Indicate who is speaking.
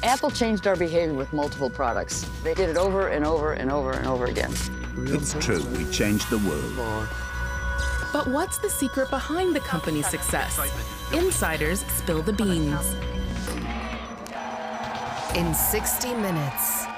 Speaker 1: Apple changed our behavior with multiple products. They did it over and over and over and over again.
Speaker 2: It's true, we changed the world.
Speaker 3: But what's the secret behind the company's success? Insiders spill the beans.
Speaker 4: In 60 minutes.